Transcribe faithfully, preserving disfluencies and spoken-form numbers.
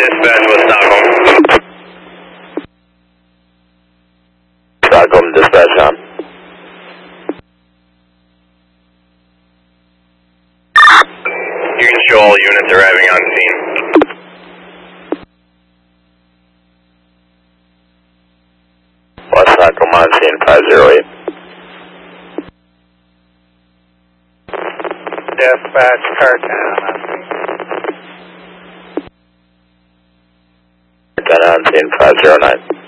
Dispatch with Stockholm. Stockholm dispatch on. You can show all units arriving on scene. West Stockholm on scene five zero eight. Dispatch, car ten on scene. ten on scene five zero nine.